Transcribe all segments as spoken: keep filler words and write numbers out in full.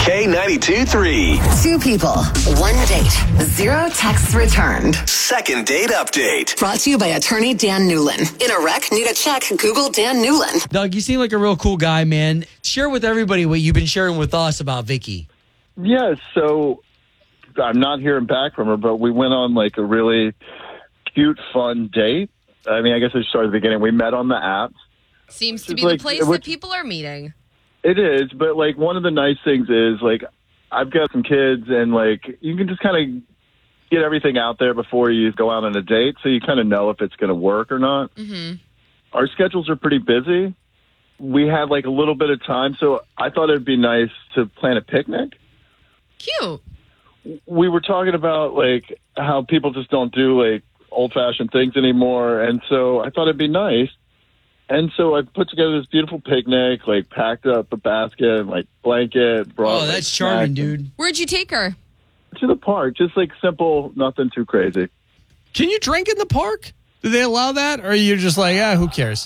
K ninety-two three. Two people, one date, zero texts returned. Second date update. Brought to you by attorney Dan Newlin. In a wreck, need a check, Google Dan Newlin. Doug, you seem like a real cool guy, man. Share with everybody what you've been sharing with us about Vicky. Yeah, so I'm not hearing back from her, but we went on like a really cute, fun date. I mean, I guess I should start at the beginning. We met on the app. Seems to It's be like- the place which- that people are meeting. It is, but like one of the nice things is like I've got some kids, and like you can just kind of get everything out there before you go out on a date, so you kind of know if it's going to work or not. Mm-hmm. Our schedules are pretty busy. We had like a little bit of time, so I thought it'd be nice to plan a picnic. Cute. We were talking about like how people just don't do like old-fashioned things anymore, and so I thought it'd be nice. And so I put together this beautiful picnic, like packed up a basket, like blanket, brought. Oh, like, that's charming, snacks dude. Where'd you take her? to the park, just like simple, nothing too crazy. Can you drink in the park? Do they allow that? Or are you just like, ah, who cares?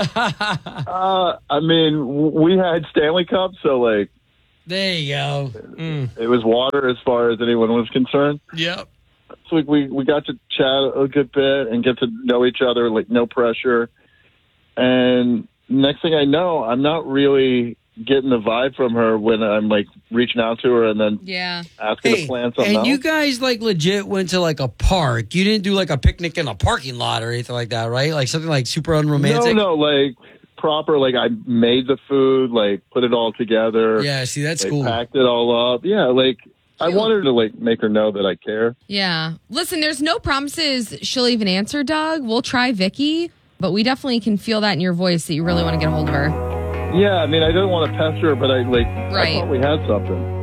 Uh, I mean, w- we had Stanley Cup, so like There you go. it was water as far as anyone was concerned. Yep. So we, we we got to chat a good bit and get to know each other, like no pressure. And next thing I know, I'm not really getting the vibe from her when I'm like reaching out to her and then Yeah. asking Hey, to plan something and else. you guys like legit went to like a park. You didn't do like a picnic in a parking lot or anything like that, right? Like something like super unromantic. No, no, like proper. Like I made the food, like put it all together. Yeah, see, that's like, cool. packed it all up. Yeah, like I Cute. wanted to like make her know that I care. Yeah. Listen, there's no promises she'll even answer, Doug. We'll try Vicky, but we definitely can feel that in your voice that you really want to get a hold of her. Yeah, I mean, I didn't want to pester her, but I like I Right. thought we had something.